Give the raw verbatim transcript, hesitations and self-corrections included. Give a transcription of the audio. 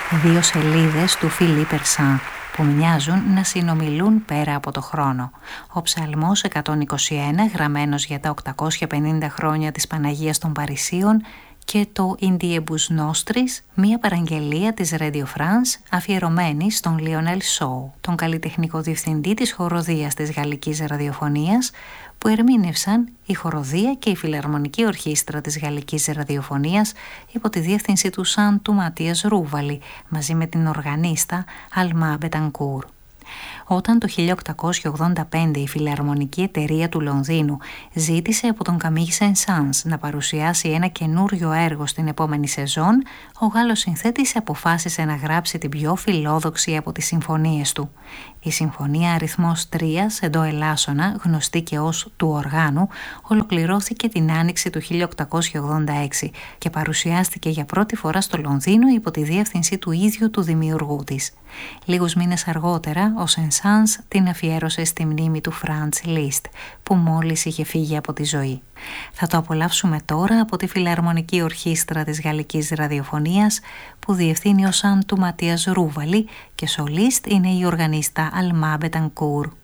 Δύο σελίδες του Φιλίπ Περσάν που μοιάζουν να συνομιλούν πέρα από το χρόνο. Ο Ψαλμός εκατόν είκοσι ένα, γραμμένος για τα οκτακόσια πενήντα χρόνια της Παναγίας των Παρισίων, και το Indiebus Nostris, μία παραγγελία της Radio France αφιερωμένη στον Λιονέλ Σόου, τον καλλιτεχνικό διευθυντή της χοροδίας της Γαλλικής Ραδιοφωνίας, που ερμήνευσαν η χοροδία και η φιλαρμονική ορχήστρα της Γαλλικής Ραδιοφωνίας υπό τη διεύθυνση του Σαν του Ματίας Ρούβαλη, μαζί με την οργανίστα Αλμά Μπετανκούρ. Όταν το χίλια οκτακόσια ογδόντα πέντε η Φιλαρμονική Εταιρεία του Λονδίνου ζήτησε από τον Καμίγ Σεν-Σανς να παρουσιάσει ένα καινούριο έργο στην επόμενη σεζόν, ο Γάλλος συνθέτης αποφάσισε να γράψει την πιο φιλόδοξη από τις συμφωνίες του. Η συμφωνία αριθμός τρία, εντό ελάσσονα, γνωστή και ως του οργάνου, ολοκληρώθηκε την άνοιξη του χίλια οκτακόσια ογδόντα έξι και παρουσιάστηκε για πρώτη φορά στο Λονδίνο υπό τη διεύθυνση του ίδιου του δημιουργού της. Λίγους μήνες αργότερα, ο Σεν-Σανς την αφιέρωσε στη μνήμη του Φραντς Λίστ, που μόλις είχε φύγει από τη ζωή. Θα το απολαύσουμε τώρα από τη Φιλαρμονική Ορχήστρα της Γαλλικής Ραδιοφωνίας, που διευθύνει ο Σαν του Ματίας Ρούβαλη και σολίστ είναι η οργανίστα Αλμά Μπετανκούρ.